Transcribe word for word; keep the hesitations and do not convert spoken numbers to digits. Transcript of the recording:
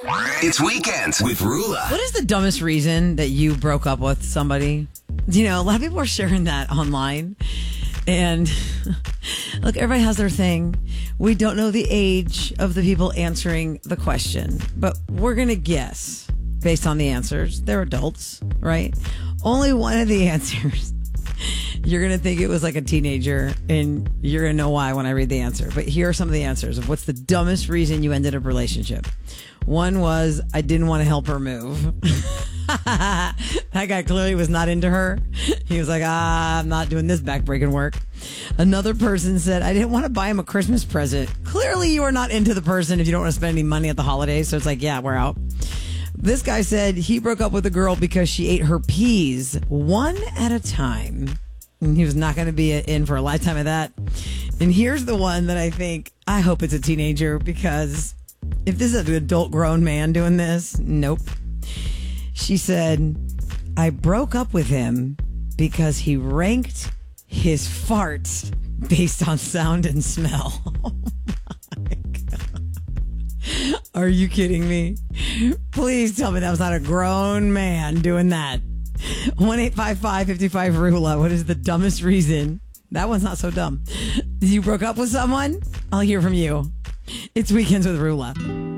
It's Weekends with Rula. What is the dumbest reason that you broke up with somebody? You know, a lot of people are sharing that online. And look, everybody has their thing. We don't know the age of the people answering the question, but we're going to guess based on the answers. They're adults, right? Only one of the answers. You're going to think it was like a teenager, and you're going to know why when I read the answer. But here are some of the answers of what's the dumbest reason you ended a relationship. One was, I didn't want to help her move. That guy clearly was not into her. He was like, ah, I'm not doing this backbreaking work. Another person said, I didn't want to buy him a Christmas present. Clearly you are not into the person if you don't want to spend any money at the holidays. So it's like, yeah, we're out. This guy said he broke up with a girl because she ate her peas one at a time. And he was not going to be in for a lifetime of that. And here's the one that I think, I hope it's a teenager, because if this is an adult grown man doing this, nope. She said, I broke up with him because he ranked his farts based on sound and smell. Oh my God. Are you kidding me? Please tell me that was not a grown man doing that. one eight five five, five five, Rula. What is the dumbest reason? That one's not so dumb. You broke up with someone? I'll hear from you. It's Weekends with Rula.